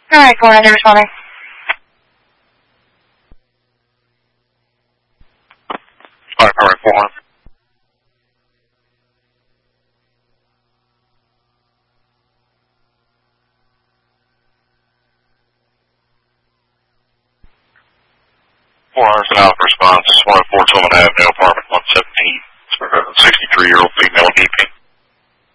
Alright, 400 responding. Alright, 400. South response, 104 Tillman Avenue, apartment 117. 63-year-old female DP.